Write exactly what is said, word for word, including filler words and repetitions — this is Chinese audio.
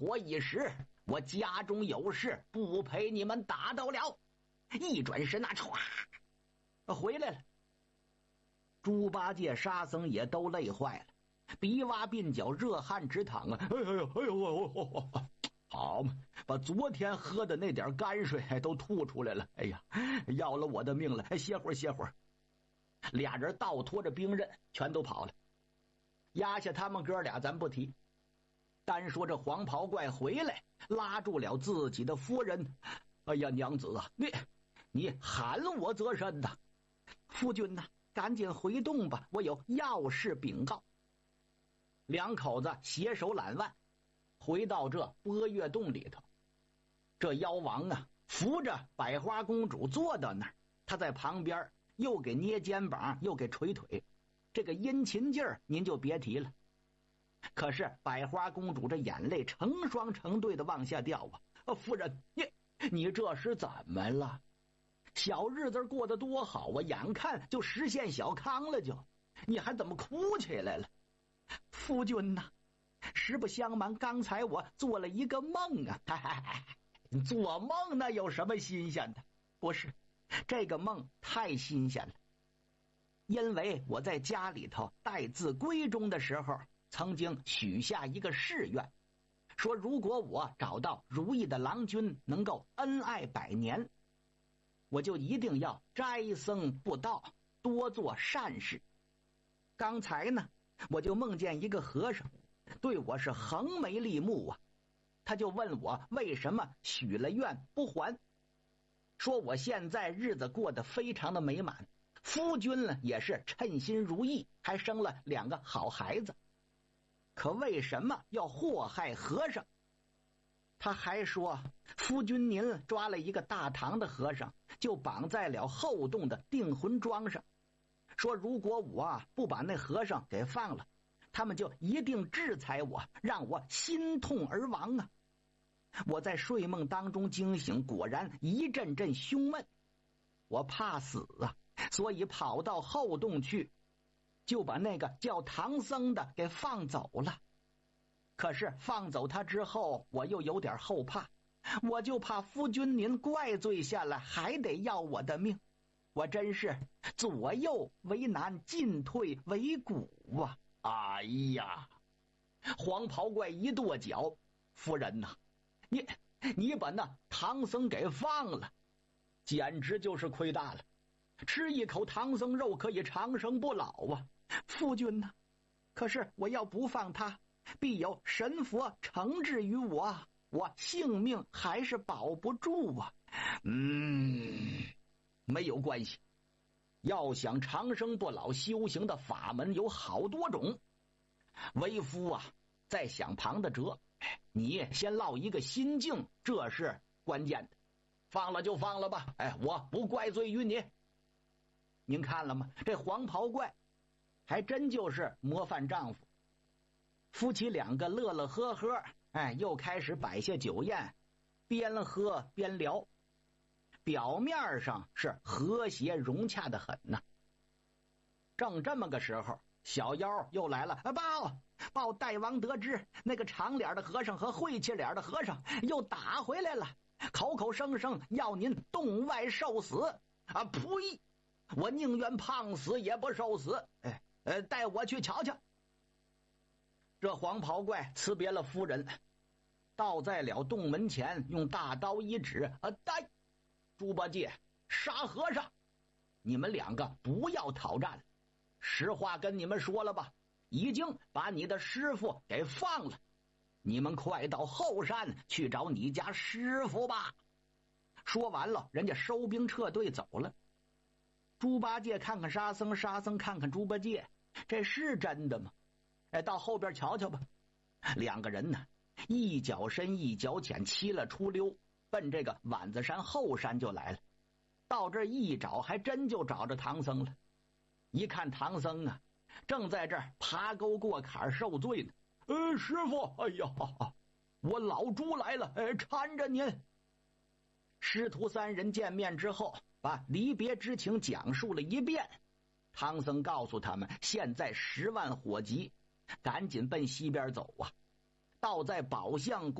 活一时，我家中有事，不陪你们打斗了。一转身啊，歘，回来了。猪八戒、沙僧也都累坏了，鼻洼鬓角热汗直淌啊！哎呦哎呦哦，好嘛，把昨天喝的那点泔水都吐出来了。哎呀，要了我的命了！歇会儿歇会儿。俩人倒拖着兵刃，全都跑了。压下他们哥俩咱不提，单说这黄袍怪回来，拉住了自己的夫人。哎呀，娘子啊，你你喊我则甚的？夫君呐、啊，赶紧回洞吧，我有要事禀告。两口子携手揽腕，回到这波月洞里头。这妖王啊，扶着百花公主坐到那儿，他在旁边又给捏肩膀，又给捶腿，这个殷勤劲儿您就别提了。可是百花公主这眼泪成双成对的往下掉啊！啊，夫人，你你这是怎么了？小日子过得多好啊，眼看就实现小康了就，你还怎么哭起来了？夫君呐，实不相瞒，刚才我做了一个梦啊！哈哈哈，做梦那有什么新鲜的？不是，这个梦太新鲜了。因为我在家里头待字闺中的时候，曾经许下一个誓愿，说如果我找到如意的郎君，能够恩爱百年，我就一定要斋僧布道，多做善事。刚才呢，我就梦见一个和尚，对我是横眉立目啊。他就问我为什么许了愿不还，说我现在日子过得非常的美满，夫君呢也是称心如意，还生了两个好孩子，可为什么要祸害和尚？他还说夫君您抓了一个大唐的和尚，就绑在了后洞的定魂桩上，说如果我啊不把那和尚给放了，他们就一定制裁我，让我心痛而亡啊！我在睡梦当中惊醒，果然一阵阵胸闷，我怕死啊，所以跑到后洞去，就把那个叫唐僧的给放走了。可是放走他之后，我又有点后怕，我就怕夫君您怪罪下来，还得要我的命。我真是左右为难，进退维谷啊！哎呀，黄袍怪一跺脚，夫人呐、啊，你你把那唐僧给放了，简直就是亏大了。吃一口唐僧肉可以长生不老啊！夫君呐、啊，可是我要不放他，必有神佛惩治于我，我性命还是保不住啊！嗯，没有关系。要想长生不老，修行的法门有好多种。为夫啊，在想旁的辙，你先落一个心境，这是关键的。放了就放了吧，哎，我不怪罪于你。您看了吗？这黄袍怪还真就是模范丈夫。夫妻两个乐乐呵呵，哎，又开始摆下酒宴，边喝边聊。表面上是和谐融洽的很呢、啊。正这么个时候，小妖又来了，啊，报报大王得知，那个长脸的和尚和晦气脸的和尚又打回来了，口口声声要您洞外受死啊！呸！我宁愿胖死也不受死。哎，呃，带我去瞧瞧。这黄袍怪辞别了夫人，倒在了洞门前，用大刀一指，啊，带猪八戒、沙和尚，你们两个不要讨战了。实话跟你们说了吧，已经把你的师傅给放了，你们快到后山去找你家师傅吧。说完了，人家收兵撤队走了。猪八戒看看沙僧，沙僧看看猪八戒，这是真的吗？哎，到后边瞧瞧吧。两个人呢，一脚深一脚浅，七了出溜，奔这个碗子山后山就来了。到这一找，还真就找着唐僧了。一看唐僧啊，正在这儿爬沟过坎受罪呢。呃，师傅，哎呀，我老猪来了，哎，搀着您。师徒三人见面之后，把离别之情讲述了一遍。唐僧告诉他们，现在十万火急，赶紧奔西边走啊！倒在宝象谷